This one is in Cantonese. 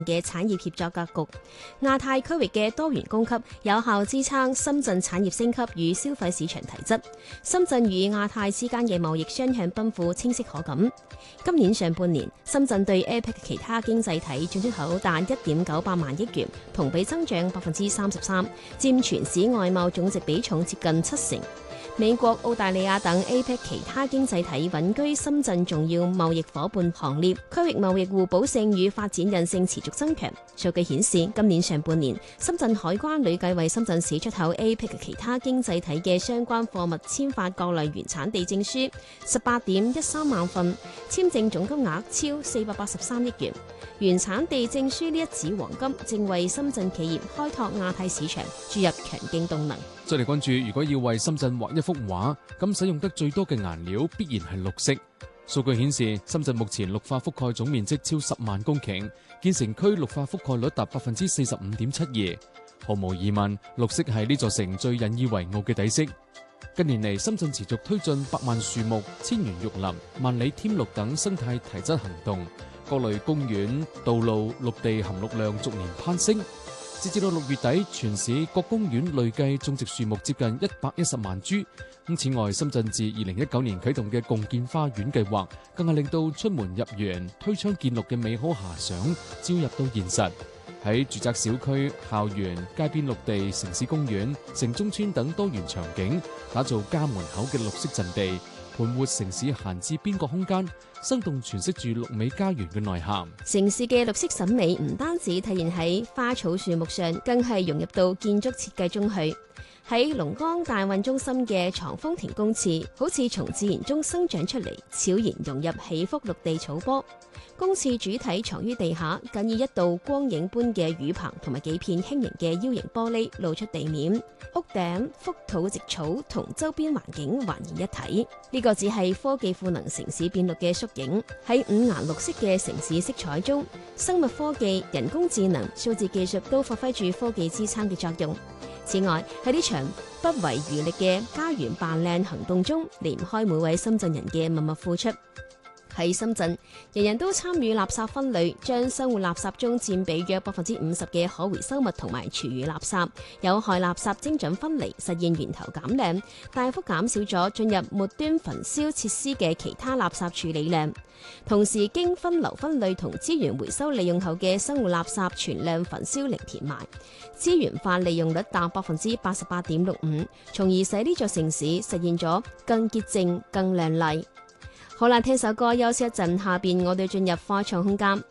嘅產業協作格局，亞太區域嘅多元供給有效支撐深圳產業升級與消費市場提質。深圳與亞太之間嘅貿易雙向奔赴清晰可感。今年上半年，深圳對 APEC 其他經濟體進出口達1.98萬億元，同比增長33%，佔全市外貿總值比重接近70%。美國、澳大利亞等 APEC 其他經濟體穩居深圳重要貿易夥伴行列，區域貿易互補性與發展韌性持續增強。數據顯示，今年上半年，深圳海關累計為深圳市出口 APEC 其他經濟體嘅相關貨物簽發各類原產地證書18.13萬份，簽證總金額超483億元。原產地證書呢一紙黃金，正為深圳企業開拓亞太市場注入強勁動能。 再嚟關注，如果要為深圳畫一幅畫，咁使用得最多嘅顏料必然係綠色。數據顯示，深圳目前綠化覆蓋總面積超10萬公頃，建成區綠化覆蓋率達45.72%。毫無疑問，綠色係呢座城最引以為傲嘅底色。近年嚟，深圳持續推進百萬樹木、千園玉林、萬里添綠等生態提質行動，各類公園、道路、綠地含綠量逐年攀升。截至到6月底，全市各公園累計種植樹木接近110萬株。此外，深圳自2019年啟動嘅共建花園計劃，更係令到出門入園、推窗見綠嘅美好遐想招入到現實。喺住宅小區、校園、街邊綠地、城市公園、城中村等多元場景，打造家門口嘅綠色陣地，盤活城市閒置邊角空間，生動詮釋住綠美家園嘅內涵。 城市嘅綠色審美唔單止體現喺花草樹木上，更係融入到建築設計中去。喺龍崗大運中心嘅藏風亭公廁，好似從自然中生長出嚟，悄然融入起伏綠地草坡。公廁主體藏於地下，僅以一道光影般嘅雨棚同埋幾片輕盈嘅 U 型玻璃露出地面，屋頂覆土植草同周邊環境還原一體。呢個只係科技賦能城市變綠嘅縮影。喺五顏六色嘅城市色彩中，生物科技、人工智能、數字技術都發揮住科技支撐嘅作用。此外，喺呢場不遺餘力嘅家園扮靚行動中，離唔開每位深圳人嘅默默付出。喺深圳，人人都參與垃圾分類，將生活垃圾中佔比約50%嘅可回收物同埋廚餘垃圾、有害垃圾精準分離，實現源頭減量，大幅減少咗進入末端焚燒設施嘅其他垃圾處理量。同時，經分流分類同資源回收利用後嘅生活垃圾全量焚燒零填埋，資源化利用率達88.65%，從而使呢座城市實現咗更潔淨、更亮麗。好啦，聽首歌休息一陣，下邊我哋進入科創空間。